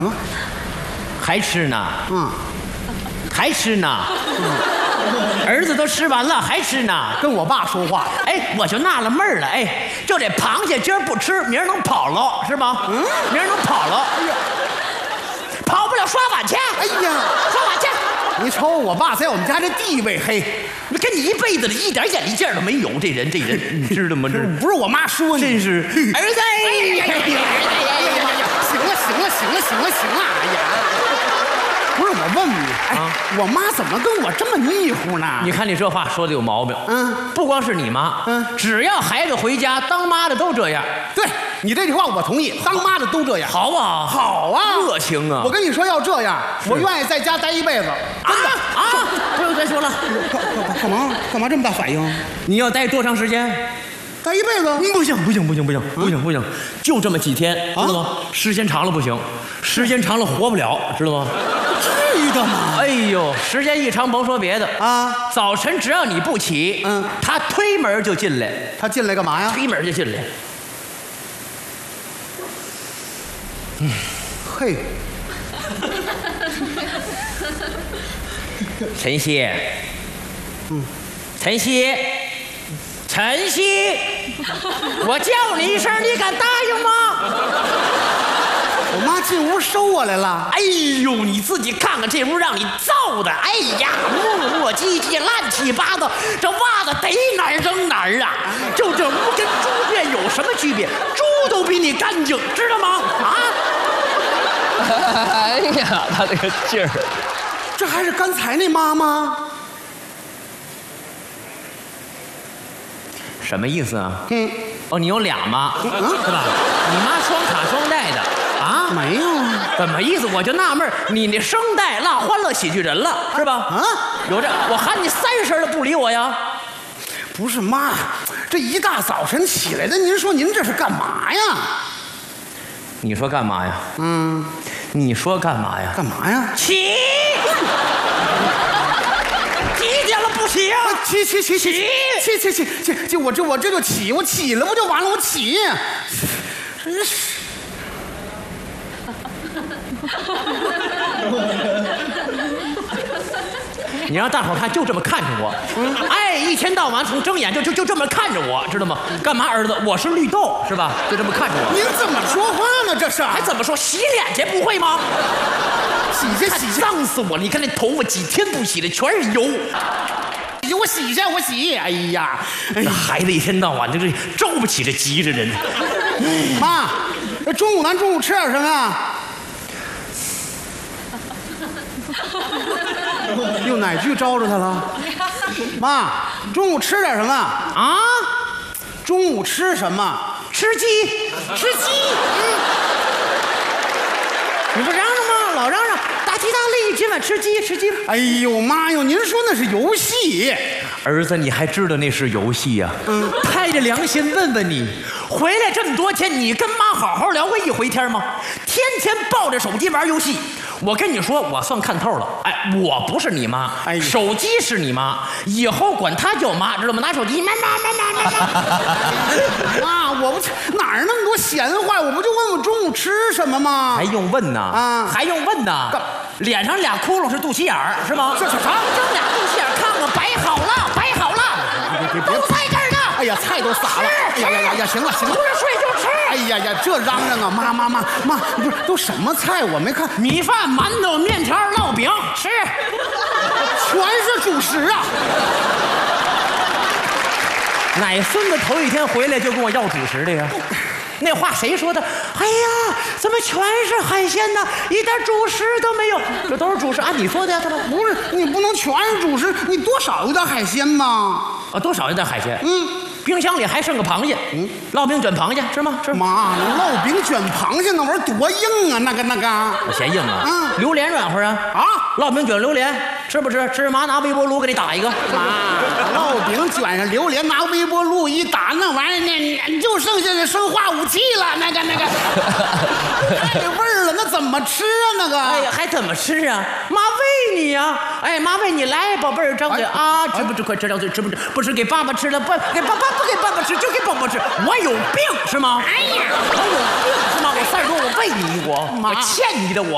还吃呢？还吃呢？儿子都吃完了还吃呢？ 跟我爸说话。 哎，我就纳了闷了，哎，就这螃蟹今儿不吃，明儿能跑了是吗？明儿能跑了。哎呀，跑不了刷碗去。 哎呀， 刷碗去。 你瞅我爸在我们家这地位，嘿， 跟你一辈子的一点眼力劲儿都没有，这人，你知道吗？这不是我妈说你， 真是儿子。 哎呀，行了，哎呀。不是我问你，我妈怎么跟我这么腻乎呢？ 你看你这话说的有毛病。不光是你妈，只要孩子回家，当妈的都这样。 对你这句话我同意，当妈的都这样， 好不好？ 好啊， 热情啊！ 我跟你说，要这样，我愿意在家待一辈子。真的啊！不用再说了， 干嘛这么大反应？ 你要待多长时间？ 待一辈子？ 不行，就这么几天，知道吗？时间长了不行，时间长了活不了，知道吗？ 至的吗？ 哎呦，时间一长，甭说别的啊， 早晨只要你不起，他推门就进来。 他进来干嘛呀？ 推门就进来。 嘿， 晨曦，晨曦，晨曦，我叫你一声，你敢答应吗？ 我妈进屋收我来了。 哎呦，你自己看看这屋让你造的，哎呀，磨磨唧唧，乱七八糟，这袜子逮哪儿扔哪儿啊！就这屋跟猪圈有什么区别？猪都比你干净，知道吗？啊！ 哎呀，他这个劲儿， 这还是刚才那妈吗？ 什么意思啊？哦，你有俩妈，是吧？你妈双卡双待的啊？ 没有啊。 怎么意思？我就纳闷儿，你那声带落欢乐喜剧人了，是吧？啊，有这，我喊你3声了，不理我呀？ 不是妈，这一大早晨起来的，您说您这是干嘛呀？ 你说干嘛呀？你说干嘛呀？ 干嘛呀？ 起！几点了不起呀？ 起！我这就起，我起了不就完了？我起！真是。 你让大伙看，就这么看着我，哎，一天到晚从睁眼就这么看着我，知道吗？干嘛，儿子？我是绿豆，是吧？就这么看着我。 您怎么说话呢？这是还怎么说？洗脸去不会吗？ 洗去， 脏死我了！你看那头发几天不洗的，全是油。 我洗去，我洗。哎呀， 那孩子一天到晚就是招不起这急着人。 妈，中午吃点什么呀？用哪句招着他了？妈，中午吃点什么啊？中午吃什么？ 吃鸡。你不嚷嚷吗？老嚷嚷，大吉大利，今晚吃鸡。 哎呦妈哟，您说那是游戏。 儿子，你还知道那是游戏呀？拍着良心问问你，回来这么多天，你跟妈好好聊过一回天吗？天天抱着手机玩游戏。我跟你说，我算看透了。哎，我不是你妈，手机是你妈，以后管她叫妈，知道吗？拿手机，妈。 妈，我不哪儿那么多闲话？我不就问我中午吃什么吗？ 还用问呢？还用问呢？脸上俩窟窿是肚脐眼儿，是吗？ 这啥？ 睁俩肚脐眼看看，摆好了，都在这儿呢。 哎呀，菜都洒了。哎呀，行了， 不是睡就吃。 哎呀，这嚷嚷啊！妈，不是都什么菜？我没看。 米饭、馒头、面条、烙饼，吃， 全是主食啊！ 哪孙子头一天回来就跟我要主食的呀？那话谁说的？哎呀，怎么全是海鲜呢？一点主食都没有。这都是主食，按你说的呀，他们不是，你不能全是主食，你多少有点海鲜嘛。 多少有点海鲜。冰箱里还剩个螃蟹，烙饼卷螃蟹是吗？是。 妈，烙饼卷螃蟹那玩意儿多硬啊，那个。 我嫌硬啊。榴莲软和啊。烙饼卷榴莲吃不吃？吃妈拿微波炉给你打一个。 妈，烙饼卷上榴莲，拿微波炉一打，那玩意儿那就剩下生化武器了，那个。太味儿了，那怎么吃啊？那个。 哎呀，还怎么吃啊？妈喂你呀！哎，妈喂你，来，宝贝儿，张嘴啊！吃不吃？快吃，张嘴，吃不吃？不吃给爸爸吃了，不给爸爸吃，就给宝宝吃。我有病是吗？哎呀，我有病是吗？我30多，我喂你，我欠你的我。